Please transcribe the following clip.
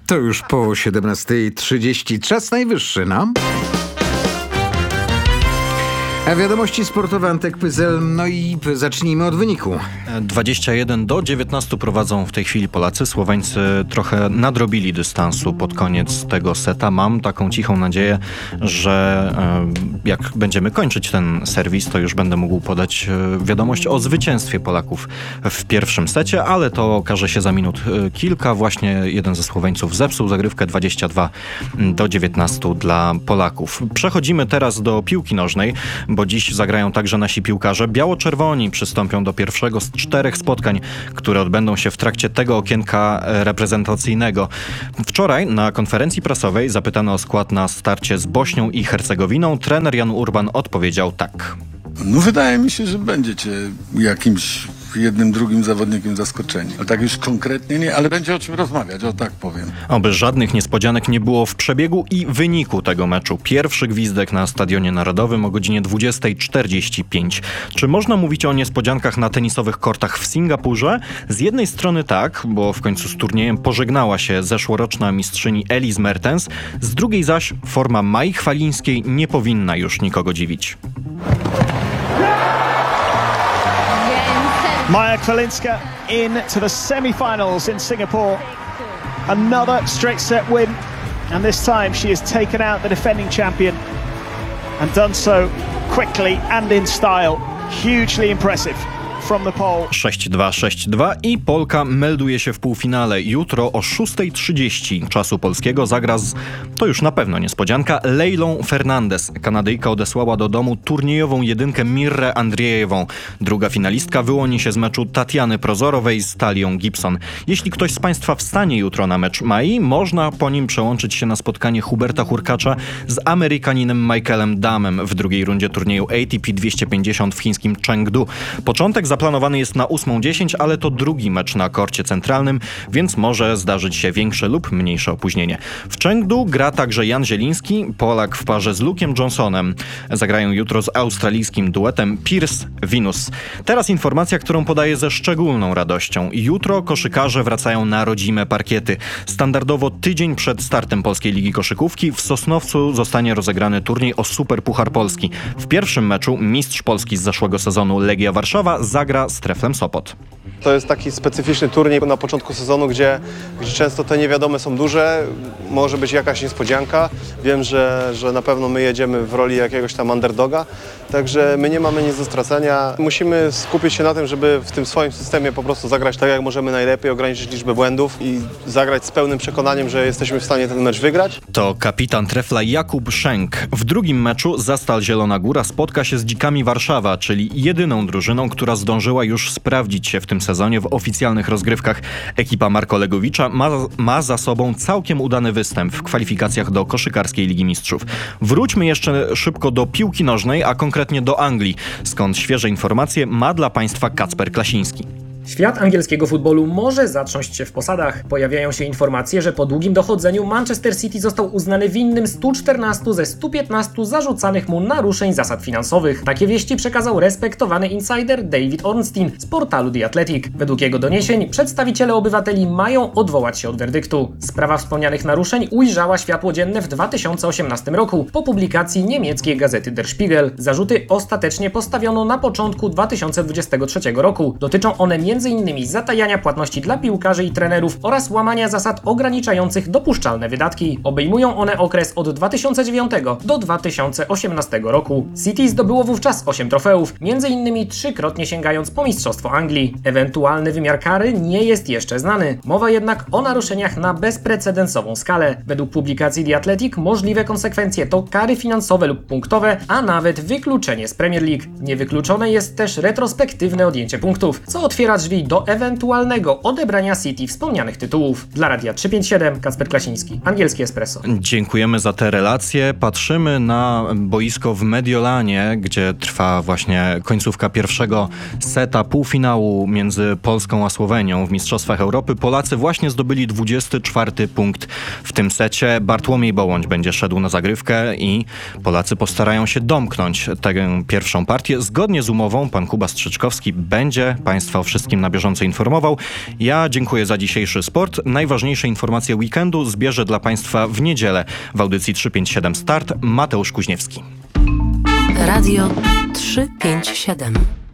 To już po 17:30. Czas najwyższy, no. A wiadomości sportowe, Antek Pyzel, no i zacznijmy od wyniku. 21-19 prowadzą w tej chwili Polacy. Słoweńcy trochę nadrobili dystansu pod koniec tego seta. Mam taką cichą nadzieję, że jak będziemy kończyć ten serwis, to już będę mógł podać wiadomość o zwycięstwie Polaków w pierwszym secie, ale to okaże się za minut kilka. Właśnie jeden ze Słoweńców zepsuł zagrywkę 22-19 dla Polaków. Przechodzimy teraz do piłki nożnej, bo dziś zagrają także nasi piłkarze. Biało-czerwoni przystąpią do pierwszego z 4 spotkań, które odbędą się w trakcie tego okienka reprezentacyjnego. Wczoraj na konferencji prasowej zapytano o skład na starcie z Bośnią i Hercegowiną. Trener Jan Urban odpowiedział tak. No wydaje mi się, że będziecie jakimś jednym, drugim zawodnikiem zaskoczeni. Ale tak już konkretnie nie, ale będzie o czym rozmawiać, o tak powiem. Oby żadnych niespodzianek nie było w przebiegu i wyniku tego meczu. Pierwszy gwizdek na Stadionie Narodowym o godzinie 20:45. Czy można mówić o niespodziankach na tenisowych kortach w Singapurze? Z jednej strony tak, bo w końcu z turniejem pożegnała się zeszłoroczna mistrzyni Elise Mertens. Z drugiej zaś forma Mai Chwalińskiej nie powinna już nikogo dziwić. Maja Chwalińska into the semi-finals in Singapore. Another straight set win, and this time she has taken out the defending champion and done so quickly and in style. Hugely impressive from the pole. 6-2, 6-2 i Polka melduje się w półfinale. Jutro o 6:30 czasu polskiego zagra z, to już na pewno niespodzianka, Leilą Fernandez. Kanadyjka odesłała do domu turniejową jedynkę Mirrę Andrzejewą. Druga finalistka wyłoni się z meczu Tatiany Prozorowej z Talią Gibson. Jeśli ktoś z Państwa wstanie jutro na mecz Mai, można po nim przełączyć się na spotkanie Huberta Hurkacza z Amerykaninem Michaelem Damem w drugiej rundzie turnieju ATP 250 w chińskim Chengdu. Początek zaplanowany jest na 8:10, ale to drugi mecz na korcie centralnym, więc może zdarzyć się większe lub mniejsze opóźnienie. W Chengdu gra także Jan Zieliński, Polak w parze z Luke'em Johnsonem. Zagrają jutro z australijskim duetem Pierce-Venus. Teraz informacja, którą podaję ze szczególną radością. Jutro koszykarze wracają na rodzime parkiety. Standardowo tydzień przed startem Polskiej Ligi Koszykówki w Sosnowcu zostanie rozegrany turniej o Superpuchar Polski. W pierwszym meczu mistrz Polski z zeszłego sezonu Legia Warszawa zagra z Treflem Sopot. To jest taki specyficzny turniej na początku sezonu, gdzie często te niewiadome są duże, może być jakaś niespodzianka. Wiem, że na pewno my jedziemy w roli jakiegoś tam underdoga, także my nie mamy nic do stracenia. Musimy skupić się na tym, żeby w tym swoim systemie po prostu zagrać tak, jak możemy najlepiej, ograniczyć liczbę błędów i zagrać z pełnym przekonaniem, że jesteśmy w stanie ten mecz wygrać. To kapitan Trefla Jakub Szenk. W drugim meczu Zastal Zielona Góra spotka się z Dzikami Warszawa, czyli jedyną drużyną, która zdążyła już sprawdzić się w tym sezonie w oficjalnych rozgrywkach. Ekipa Marko Legowicza ma za sobą całkiem udany występ w kwalifikacjach do Koszykarskiej Ligi Mistrzów. Wróćmy jeszcze szybko do piłki nożnej, a konkretnie do Anglii, skąd świeże informacje ma dla Państwa Kacper Klasiński. Świat angielskiego futbolu może zatrząść się w posadach. Pojawiają się informacje, że po długim dochodzeniu Manchester City został uznany winnym 114 ze 115 zarzucanych mu naruszeń zasad finansowych. Takie wieści przekazał respektowany insider David Ornstein z portalu The Athletic. Według jego doniesień przedstawiciele obywateli mają odwołać się od werdyktu. Sprawa wspomnianych naruszeń ujrzała światło dzienne w 2018 roku po publikacji niemieckiej gazety Der Spiegel. Zarzuty ostatecznie postawiono na początku 2023 roku. Dotyczą one m.in. zatajania płatności dla piłkarzy i trenerów oraz łamania zasad ograniczających dopuszczalne wydatki. Obejmują one okres od 2009 do 2018 roku. City zdobyło wówczas 8 trofeów, m.in. trzykrotnie sięgając po Mistrzostwo Anglii. Ewentualny wymiar kary nie jest jeszcze znany. Mowa jednak o naruszeniach na bezprecedensową skalę. Według publikacji The Athletic możliwe konsekwencje to kary finansowe lub punktowe, a nawet wykluczenie z Premier League. Niewykluczone jest też retrospektywne odjęcie punktów, co otwiera drzwi do ewentualnego odebrania City wspomnianych tytułów. Dla Radia 357 Kacper Klasiński, Angielskie Espresso. Dziękujemy za te relacje. Patrzymy na boisko w Mediolanie, gdzie trwa właśnie końcówka pierwszego seta półfinału między Polską a Słowenią w Mistrzostwach Europy. Polacy właśnie zdobyli 24 punkt w tym secie. Bartłomiej Bołądź będzie szedł na zagrywkę i Polacy postarają się domknąć tę pierwszą partię. Zgodnie z umową pan Kuba Strzyczkowski będzie Państwa o wszystkim wszystkim na bieżąco informował. Ja dziękuję za dzisiejszy sport. Najważniejsze informacje weekendu zbierze dla Państwa w niedzielę w audycji 357 Start Mateusz Kuźniewski. Radio 357.